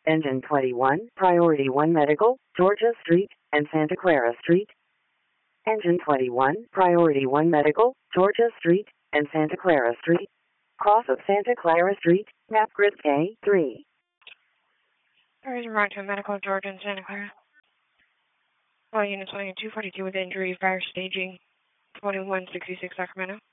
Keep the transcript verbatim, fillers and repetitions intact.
Engine twenty-one, Priority one Medical, Georgia Street, and Santa Clara Street. Engine twenty-one, Priority one Medical, Georgia Street, and Santa Clara Street. Cross of Santa Clara Street, map grid A three. There is a run to Medical, Georgia, and Santa Clara. All units only two forty-two with injury, fire staging, twenty-one sixty-six Sacramento.